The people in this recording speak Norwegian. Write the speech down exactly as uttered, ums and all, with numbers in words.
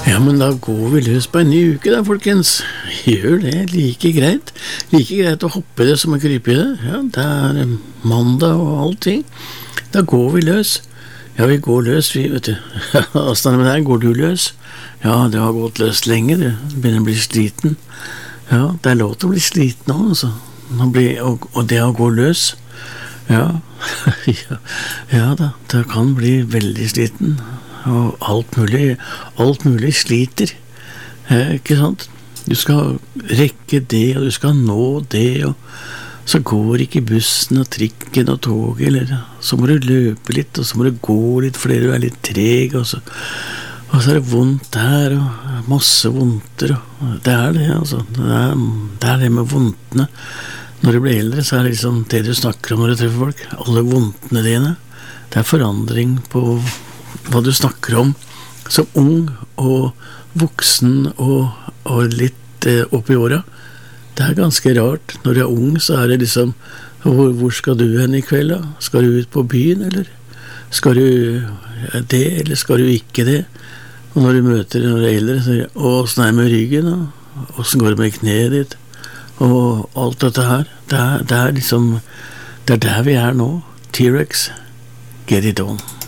Ja, men da går vi løs på en ny uke da, folkens. Gjør det like greit. Like greit å hoppe i det som å krype i det. Ja, det er mandag og allting. Da går vi løs. Ja, vi går løs, vi, vet du. Hvordan er det med deg? Går du løs? Ja, det har gått løs lenge, du. Begynner å bli sliten. Ja, det er lov til å bli sliten nå, altså. Man blir, og, og det å gå løs. Ja, ja, ja da, det kan bli veldig sliten. Og alt mulig, alt mulig sliter, eh, ikke sant? Du skal rekke det, og du skal nå det, og så går ikke bussen og trikken og toget, eller så må du løpe litt, og så må du gå litt fordi du er litt treg, og så, og så er det vondt der, og masse vondter, og det er det, altså. Det er det, er det med vondtene. Når du blir eldre, så er det liksom det du snakker om når du treffer folk. Alle vondtene dine. Det er forandring på hva du snakker om som ung og voksen og, og litt eh, opp i åra. Det er ganske rart. Når du er ung, så er det liksom hvor, hvor skal du hen i kveld da? Skal du ut på byen, eller skal du det, eller skal du ikke det? Og når du møter når du er eldre, så sier du, åssen er det med ryggen, og åssen går det med kneet ditt, og alt dette her. Det er, det er liksom, det er der vi er nå. T-Rex, get it on.